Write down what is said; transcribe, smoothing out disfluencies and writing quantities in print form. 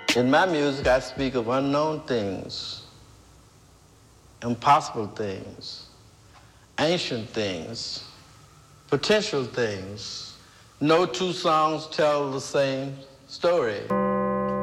In my music, I speak of unknown things, impossible things, ancient things, potential things. No two songs tell the same story.